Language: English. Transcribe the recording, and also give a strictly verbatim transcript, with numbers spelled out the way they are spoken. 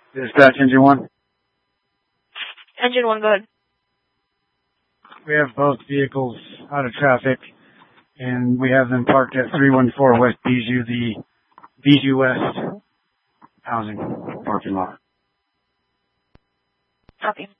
Dispatch engine one. Engine one, go ahead. We have both vehicles out of traffic, and we have them parked at three one four West Bijou, the Bijou West housing parking lot. Copy.